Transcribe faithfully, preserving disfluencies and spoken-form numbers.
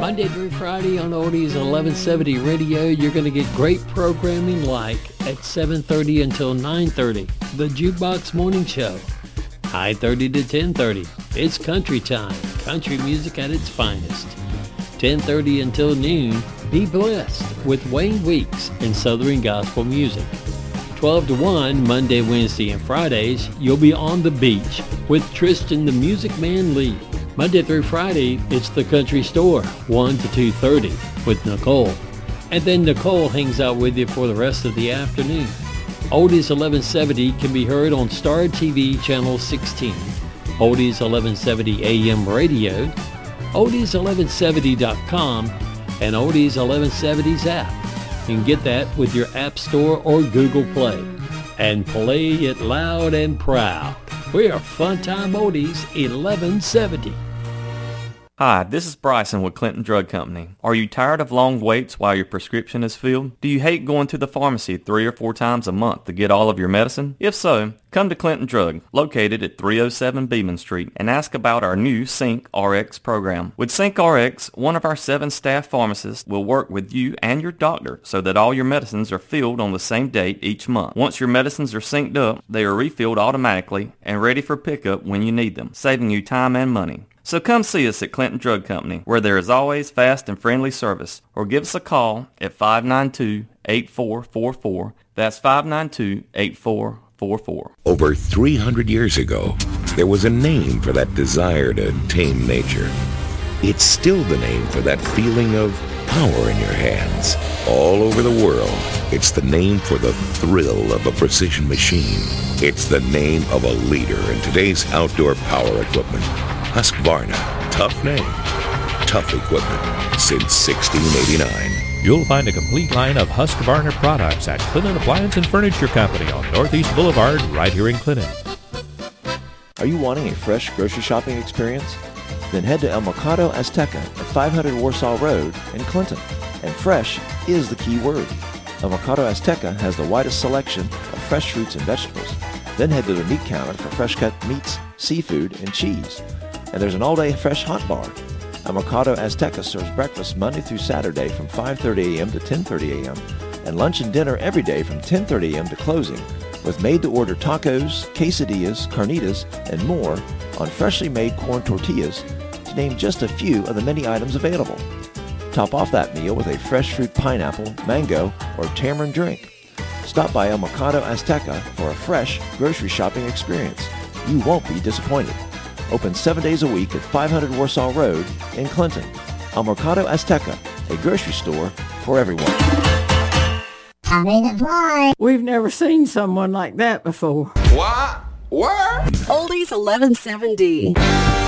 Monday through Friday on Oldies eleven seventy Radio, you're going to get great programming like at seven thirty until nine thirty, the Jukebox Morning Show. nine thirty to ten thirty, it's country time, country music at its finest. ten thirty until noon, Be Blessed with Wayne Weeks and Southern Gospel Music. twelve to one, Monday, Wednesday, and Fridays, you'll be on the beach with Tristan the Music Man Lee. Monday through Friday, it's the Country Store, one to two thirty with Nicole. And then Nicole hangs out with you for the rest of the afternoon. Oldies eleven seventy can be heard on Star T V Channel sixteen, Oldies eleven seventy A M Radio, oldies eleven seventy dot com, and Oldies eleven seventy's app. You can get that with your App Store or Google Play. And play it loud and proud. We are Funtime Oldies eleven seventy. Hi, this is Bryson with Clinton Drug Company. Are you tired of long waits while your prescription is filled? Do you hate going to the pharmacy three or four times a month to get all of your medicine? If so, come to Clinton Drug, located at three oh seven Beeman Street, and ask about our new Sync R X program. With Sync R X, one of our seven staff pharmacists will work with you and your doctor so that all your medicines are filled on the same date each month. Once your medicines are synced up, they are refilled automatically and ready for pickup when you need them, saving you time and money. So come see us at Clinton Drug Company, where there is always fast and friendly service, or give us a call at five nine two, eight four four four. That's five nine two, eight four four four. Over three hundred years ago, there was a name for that desire to tame nature. It's still the name for that feeling of power in your hands. All over the world, it's the name for the thrill of a precision machine. It's the name of a leader in today's outdoor power equipment. Husqvarna. Tough name. Tough equipment since sixteen eighty-nine. You'll find a complete line of Husqvarna products at Clinton Appliance and Furniture Company on Northeast Boulevard, right here in Clinton. Are you wanting a fresh grocery shopping experience? Then head to El Mercado Azteca at five hundred Warsaw Road in Clinton. And fresh is the key word. El Mercado Azteca has the widest selection of fresh fruits and vegetables. Then head to the meat counter for fresh cut meats, seafood, and cheese. And there's an all-day fresh hot bar. El Mercado Azteca serves breakfast Monday through Saturday from five thirty a.m. to ten thirty a.m. and lunch and dinner every day from ten thirty a.m. to closing, with made-to-order tacos, quesadillas, carnitas, and more on freshly made corn tortillas, to name just a few of the many items available. Top off that meal with a fresh fruit pineapple, mango, or tamarind drink. Stop by El Mercado Azteca for a fresh grocery shopping experience. You won't be disappointed. Open seven days a week at five hundred Warsaw Road in Clinton. El Mercado Azteca, a grocery store for everyone. Coming to play. We've never seen someone like that before. What? Where? Oldies eleven seventy.